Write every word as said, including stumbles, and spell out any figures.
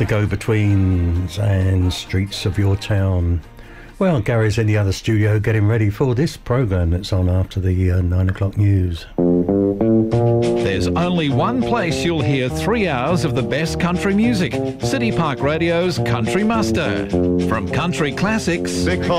the go-betweens and streets of your town. Well, Gary's in the other studio getting ready for this programme that's on after the uh, nine o'clock news. There's only one place you'll hear three hours of the best country music. City Park Radio's Country Muster. From country classics... Because